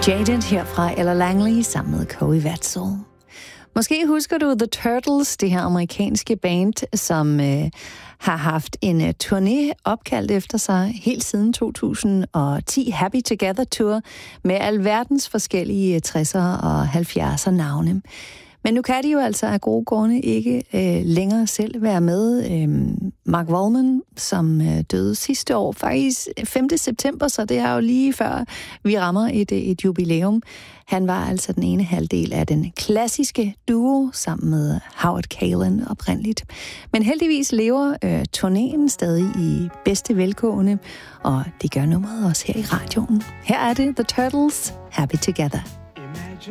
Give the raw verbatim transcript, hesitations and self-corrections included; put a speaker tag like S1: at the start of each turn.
S1: Jaded her fra Ella Langley sammen med Corey Wetzel. Måske husker du The Turtles, det her amerikanske band, som øh, har haft en uh, turné opkaldt efter sig helt siden to tusind og ti, Happy Together Tour, med alverdens forskellige tressere og halvfjerdser navne. Men nu kan de jo altså af gode grunde ikke øh, længere selv være med. Øhm, Mark Wallman, som øh, døde sidste år, faktisk femte september, så det er jo lige før vi rammer et, et jubilæum. Han var altså den ene halvdel af den klassiske duo sammen med Howard Kaylan oprindeligt. Men heldigvis lever øh, turnéen stadig i bedste velgående, og det gør nummeret også her i radioen. Her er det The Turtles, Happy Together.